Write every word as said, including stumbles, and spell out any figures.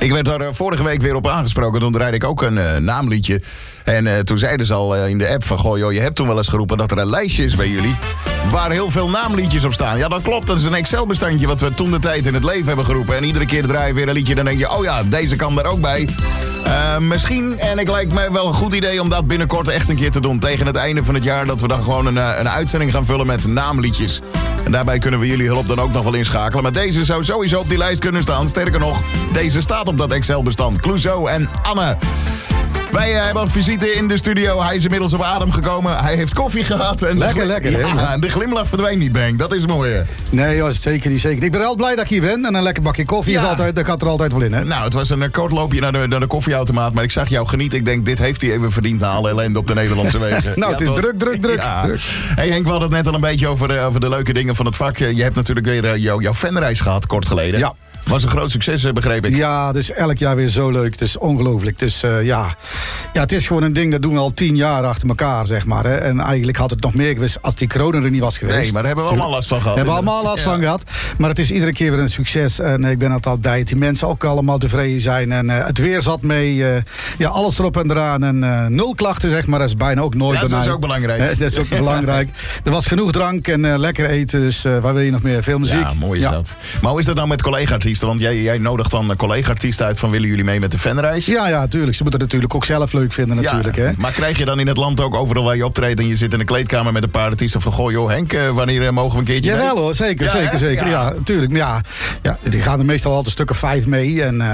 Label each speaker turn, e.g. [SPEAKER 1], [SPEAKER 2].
[SPEAKER 1] Ik werd daar uh, vorige week weer op aangesproken. Toen draaide ik ook een uh, naamliedje. En uh, toen zeiden ze al uh, in de app van... Goh, joh, je hebt toen wel eens geroepen dat er een lijstje is bij jullie... waar heel veel naamliedjes op staan. Ja, dat klopt. Dat is een Excel-bestandje wat we toen de tijd in het leven hebben geroepen. En iedere keer draai je weer een liedje. Dan denk je, oh ja, deze kan daar ook bij. Uh, misschien, en ik lijkt me wel een goed idee om dat binnenkort echt een keer te doen. Tegen het einde van het jaar dat we dan gewoon een, een uitzending gaan vullen met naamliedjes. En daarbij kunnen we jullie hulp dan ook nog wel inschakelen. Maar deze zou sowieso op die lijst kunnen staan. Sterker nog, deze staat op dat Excel-bestand. Clouseau en Anne. Wij uh, hebben een visite in de studio. Hij is inmiddels op adem gekomen. Hij heeft koffie gehad. En
[SPEAKER 2] lekker,
[SPEAKER 1] de
[SPEAKER 2] lekker.
[SPEAKER 1] Ja, en de glimlach verdwijnt niet, Benk. Dat is mooi, hè?
[SPEAKER 2] Nee, joh, zeker niet. Zeker. Ik ben wel blij dat ik hier ben. En een lekker bakje koffie,
[SPEAKER 1] Ja.
[SPEAKER 2] is altijd, dat gaat er altijd wel in, hè?
[SPEAKER 1] Nou, het was een uh, kort loopje naar de, naar de koffieautomaat. Maar ik zag jou genieten. Ik denk, dit heeft hij even verdiend na alle ellende op de Nederlandse wegen.
[SPEAKER 2] nou, het is
[SPEAKER 1] toch?
[SPEAKER 2] druk, druk, druk.
[SPEAKER 1] Ja.
[SPEAKER 2] druk.
[SPEAKER 1] Hey Henk, we hadden het net al een beetje over, uh, over de leuke dingen van het vak. Uh, je hebt natuurlijk weer uh, jou, jouw fanreis gehad, kort geleden.
[SPEAKER 2] Ja.
[SPEAKER 1] Was een groot succes, uh, begreep ik.
[SPEAKER 2] Ja, dus elk jaar weer zo leuk. Het is ongelooflijk. Dus uh, ja. ja, het is gewoon een ding, dat doen we al tien jaar achter elkaar, zeg maar. Hè. En eigenlijk had het nog meer geweest als die corona er niet was geweest.
[SPEAKER 1] Nee, maar daar hebben we allemaal last van gehad.
[SPEAKER 2] Hebben we allemaal last
[SPEAKER 1] ja.
[SPEAKER 2] van gehad. Maar het is iedere keer weer een succes. En ik ben altijd blij dat die mensen ook allemaal tevreden zijn. En uh, het weer zat mee. Uh, ja, alles erop en eraan. En uh, nul klachten, zeg maar. Dat is bijna ook nooit
[SPEAKER 1] Ja,
[SPEAKER 2] bij
[SPEAKER 1] dat is
[SPEAKER 2] mij.
[SPEAKER 1] ook belangrijk.
[SPEAKER 2] Uh, dat is ook belangrijk. Er was genoeg drank en uh, lekker eten. Dus uh, waar wil je nog meer? Veel muziek.
[SPEAKER 1] Ja, mooi is
[SPEAKER 2] ja.
[SPEAKER 1] dat. Maar hoe is dat nou met collega-artiesten? Want jij, jij nodigt dan collega-artiesten uit van... willen jullie mee met de fanreis?
[SPEAKER 2] Ja, ja, tuurlijk. Ze moeten het natuurlijk ook zelf leuk vinden, natuurlijk.
[SPEAKER 1] Ja,
[SPEAKER 2] hè?
[SPEAKER 1] maar krijg je dan in het land ook overal waar je optreedt... en je zit in een kleedkamer met een paar artiesten van... goh joh, Henk, uh, wanneer uh, mogen we een keertje
[SPEAKER 2] Jawel
[SPEAKER 1] mee?
[SPEAKER 2] hoor, zeker,
[SPEAKER 1] Ja,
[SPEAKER 2] zeker,
[SPEAKER 1] hè?
[SPEAKER 2] zeker.
[SPEAKER 1] Ja.
[SPEAKER 2] Ja, natuurlijk. Maar ja, ja, die gaan er meestal altijd stukken vijf mee. En uh,